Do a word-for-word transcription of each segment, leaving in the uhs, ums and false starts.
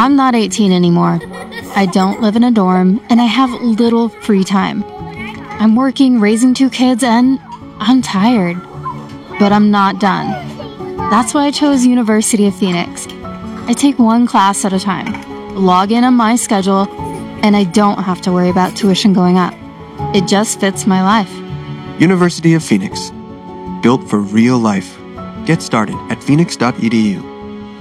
I'm not eighteen anymore. I don't live in a dorm, and I have little free time. I'm working, raising two kids, and I'm tired. But I'm not done. That's why I chose University of Phoenix. I take one class at a time, log in on my schedule, and I don't have to worry about tuition going up. It just fits my life. University of Phoenix. Built for real life. Get started at phoenix dot e d u.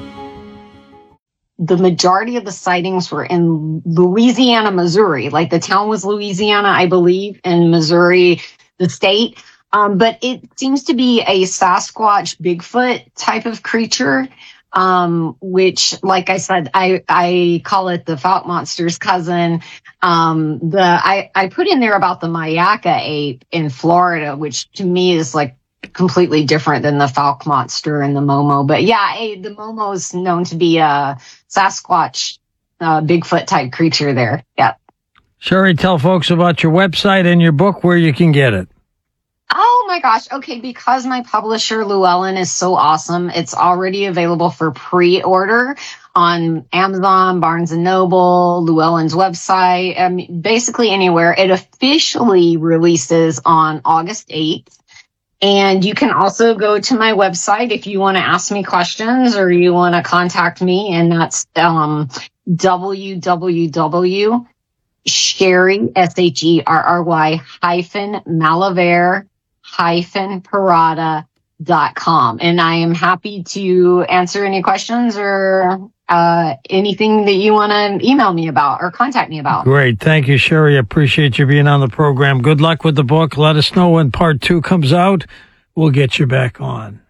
The majority of the sightings were in Louisiana, Missouri. Like the town was Louisiana, I believe, and Missouri, the state. Um, but it seems to be a Sasquatch, Bigfoot type of creature, um, which, like I said, I, I call it the Fouke monster's cousin. Um, the, I, I put in there about the Mayaca ape in Florida, which to me is like completely different than the Fouke monster and the Momo. But yeah, a, the Momo is known to be a Sasquatch, uh, Bigfoot type creature there. Yeah. Sherry, tell folks about your website and your book, where you can get it. Oh my gosh. Okay. Because my publisher, Llewellyn, is so awesome. It's already available for pre-order on Amazon, Barnes and Noble, Llewellyn's website, um, basically anywhere. It officially releases on August eighth. And you can also go to my website if you want to ask me questions or you want to contact me. And that's um, w w w dot Sherry, S H E R R Y hyphen Malavere hyphen Parada dot com. And I am happy to answer any questions or uh, anything that you want to email me about or contact me about. Great. Thank you, Sherry. Appreciate you being on the program. Good luck with the book. Let us know when part two comes out. We'll get you back on.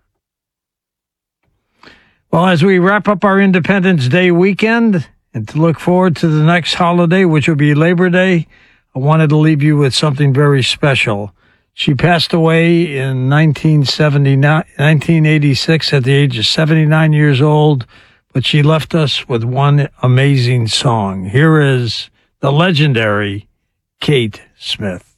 Well, as we wrap up our Independence Day weekend and to look forward to the next holiday, which will be Labor Day, I wanted to leave you with something very special. She passed away in nineteen seventy-nine, nineteen eighty-six at the age of seventy-nine years old, but she left us with one amazing song. Here is the legendary Kate Smith.